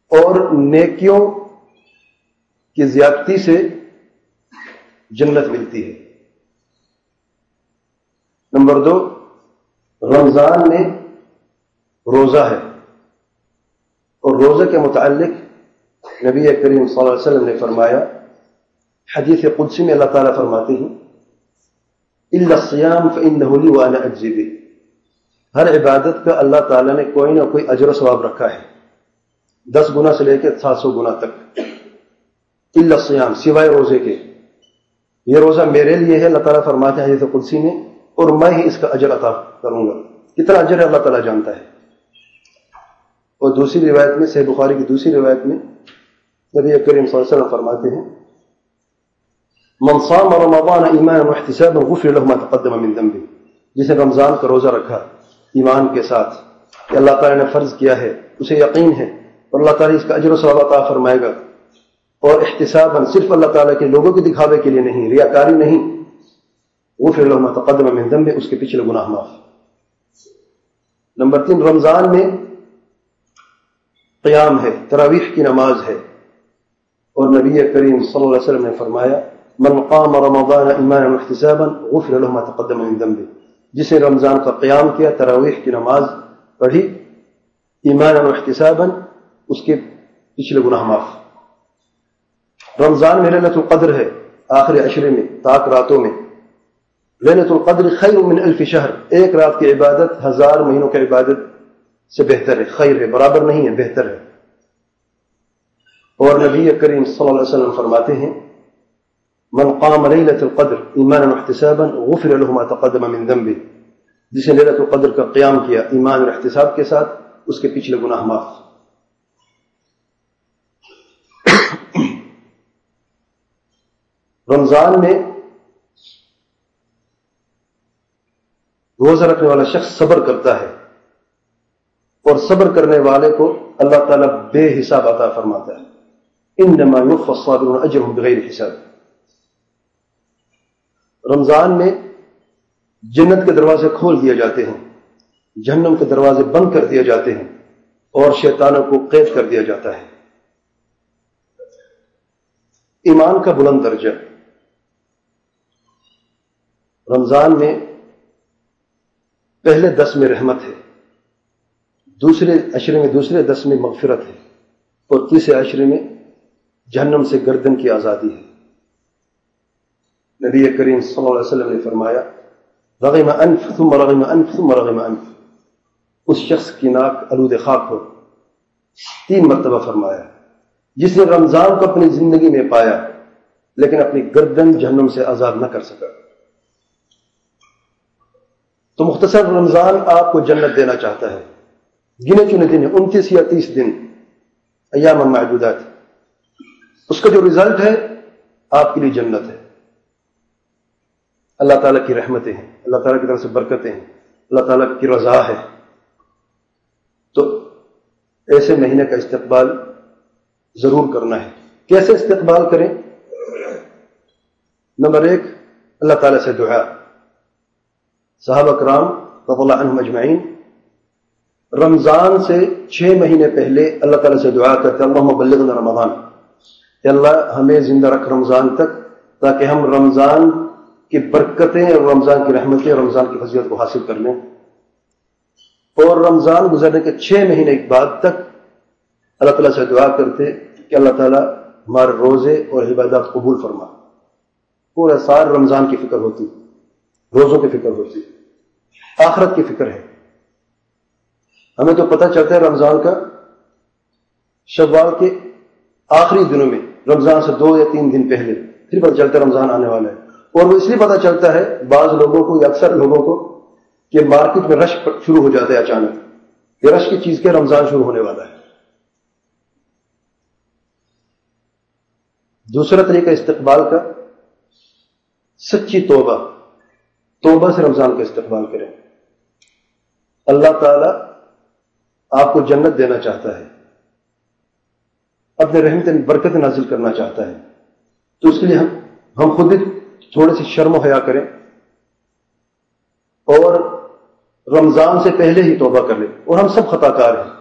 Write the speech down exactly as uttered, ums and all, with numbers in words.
اور نیکیوں کی زیادتی سے جنت ملتی ہے۔ نمبر دو، رمضان میں روزہ ہے، اور روزے کے متعلق نبی کریم صلی اللہ علیہ وسلم نے فرمایا، حدیث قدسی میں اللہ تعالیٰ فرماتے ہیں الا الصیام فانہ لی وانا اجزی بہ، ہر عبادت کا اللہ تعالیٰ نے کوئی نہ کوئی اجر و ثواب رکھا ہے، دس گنا سے لے کے سات سو گنا تک۔ الا الصیام، سوائے روزے کے، یہ روزہ میرے لیے ہے، اللہ تعالیٰ فرماتے ہیں حدیث قدسی میں، اور میں ہی اس کا اجر عطا کروں گا۔ کتنا اجر ہے اللہ تعالیٰ جانتا ہے۔ اور دوسری روایت میں، صحیح بخاری کی دوسری روایت میں نبی کریم صلی اللہ علیہ وسلم فرماتے ہیں من صام رمضان ایمانا واحتسابا غفر له ما تقدم من ذنبه، جس نے رمضان کا روزہ رکھا ایمان کے ساتھ کہ اللہ تعالیٰ نے فرض کیا ہے، اسے یقین ہے اور اللہ تعالیٰ اس کا اجر و ثواب عطا فرمائے گا، اور احتسابا، صرف اللہ تعالیٰ کے لوگوں کے دکھاوے کے لیے نہیں، ریاکاری نہیں، غفر له ما تقدم من ذنبه، اس کے پچھلے گناہ معاف۔ نمبر تین، رمضان میں قیام ہے، تراویح کی نماز ہے، اور نبی کریم صلی اللہ علیہ وسلم نے فرمایا من قام رمضان ایمانا واحتسابا غفر له ما تقدم من ذنبه، جس نے رمضان کا قیام کیا، تراویح کی نماز پڑھی ایمانا واحتسابا، اس کے پچھلے گناہ معاف۔ رمضان میں لیلۃ القدر ہے، آخری عشرے میں، تاک راتوں میں۔ لیلۃ القدر خیر من الف شہر، ایک رات کی عبادت ہزار مہینوں کی عبادت سے بہتر ہے، خیر ہے، برابر نہیں ہے، بہتر ہے۔ اور نبی کریم صلی اللہ علیہ وسلم فرماتے ہیں من قام لیلۃ القدر ایمانا واحتسابا غفر له ما تقدم من ذنبه، جس نے لیلۃ القدر کا قیام کیا ایمان اور احتساب کے ساتھ، اس کے پچھلے گناہ معاف۔ رمضان میں روزہ رکھنے والا شخص صبر کرتا ہے، اور صبر کرنے والے کو اللہ تعالیٰ بے حساب عطا فرماتا ہے، انما یوفی الصابرون اجرهم بغیر حساب۔ رمضان میں جنت کے دروازے کھول دیے جاتے ہیں، جہنم کے دروازے بند کر دیے جاتے ہیں، اور شیطانوں کو قید کر دیا جاتا ہے۔ ایمان کا بلند درجہ، رمضان میں پہلے دس میں رحمت ہے، دوسرے عشرے میں دوسرے دس میں مغفرت ہے، اور تیسرے عشرے میں جہنم سے گردن کی آزادی ہے۔ نبی کریم صلی اللہ علیہ وسلم نے فرمایا رغم انف ثم رغم انف ثم رغم انف، اس شخص کی ناک آلود خاک ہو، تین مرتبہ فرمایا، جس نے رمضان کو اپنی زندگی میں پایا لیکن اپنی گردن جہنم سے آزاد نہ کر سکا۔ تو مختصر رمضان آپ کو جنت دینا چاہتا ہے، گنے چنے دن ہیں، انتیس یا تیس دن، ایام معدودات، اس کا جو رزلٹ ہے آپ کے لیے جنت ہے۔ اللہ تعالیٰ کی رحمتیں ہیں، اللہ تعالیٰ کی طرف سے برکتیں ہیں، اللہ تعالیٰ کی رضا ہے۔ تو ایسے مہینے کا استقبال ضرور کرنا ہے۔ کیسے استقبال کریں؟ نمبر ایک، اللہ تعالیٰ سے دعا۔ صحابہ کرام رضی اللہ عنہم اجمعین رمضان سے چھ مہینے پہلے اللہ تعالیٰ سے دعا کرتے اللہم بلغنا رمضان، کہ اللہ ہمیں زندہ رکھ رمضان تک، تاکہ ہم رمضان کی برکتیں اور رمضان کی رحمتیں اور رمضان کی فضیلت کو حاصل کر لیں۔ اور رمضان گزرنے کے چھ مہینے کے بعد تک اللہ تعالیٰ سے دعا کرتے کہ اللہ تعالیٰ ہمارے روزے اور عبادات قبول فرما۔ پورا سال رمضان کی فکر ہوتی، روزوں کی فکر ہوتی، آخرت کی فکر ہے۔ ہمیں تو پتہ چلتا ہے رمضان کا شوال کے آخری دنوں میں، رمضان سے دو یا تین دن پہلے پھر پتہ چلتا ہے رمضان آنے والا ہے۔ اور وہ اس لیے پتہ چلتا ہے بعض لوگوں کو یا اکثر لوگوں کو کہ مارکیٹ میں رش شروع ہو جاتا ہے اچانک، یہ رش کی چیز کے رمضان شروع ہونے والا ہے۔ دوسرا طریقہ استقبال کا، سچی توبہ، توبہ سے رمضان کا استقبال کریں۔ اللہ تعالیٰ آپ کو جنت دینا چاہتا ہے، اپنے رحمت برکت نازل کرنا چاہتا ہے، تو اس کے لیے ہم ہم خود بھی تھوڑی سی شرم و حیا کریں اور رمضان سے پہلے ہی توبہ کر لیں۔ اور ہم سب خطا کار ہیں،